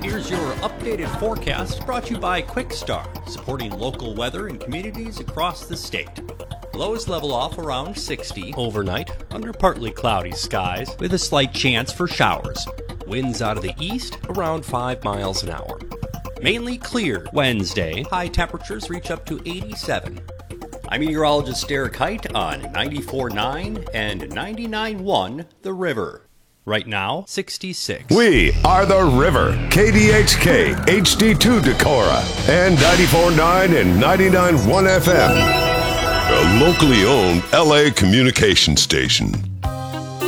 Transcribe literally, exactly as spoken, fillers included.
here's your updated forecast brought to you by Quickstar, supporting local weather in communities across the state. Lows level off around sixty overnight under partly cloudy skies with a slight chance for showers. Winds out of the east around five miles an hour. Mainly clear Wednesday. High temperatures reach up to eighty-seven. I'm meteorologist Derek Height on ninety-four point nine and ninety-nine point one The River. Right now, sixty-six. We are The River, K D H K, H D two Decorah, and ninety-four point nine and ninety-nine point one F M. A locally owned L A communication station.